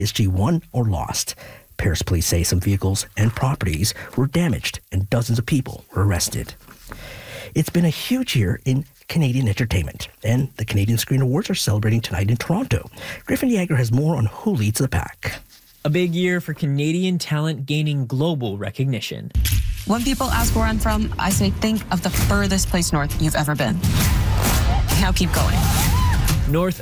Is she won or lost? Paris police say some vehicles and properties were damaged and dozens of people were arrested. It's been a huge year in Canadian entertainment, and the Canadian Screen Awards are celebrating tonight in Toronto. Griffin Yeager has more on who leads the pack. A big year for Canadian talent gaining global recognition. When people ask where I'm from, I say think of the furthest place north you've ever been. Now keep going. North